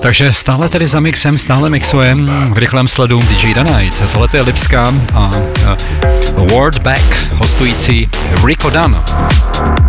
Takže stále tedy za mixem, stále mixujem v rychlém sledu DJ Danite. Tohle je Lipská a Word Back hostující Rico Dan.